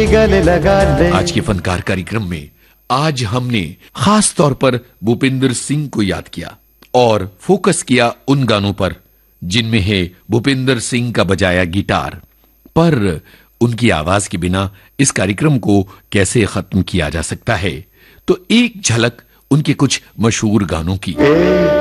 गले लगा ले। आज के फनकार कार्यक्रम में आज हमने खास तौर पर भूपिंदर सिंह को याद किया और फोकस किया उन गानों पर जिनमें है भूपिंदर सिंह का बजाया गिटार। पर उनकी आवाज के बिना इस कार्यक्रम को कैसे खत्म किया जा सकता है, तो एक झलक उनके कुछ मशहूर गानों की।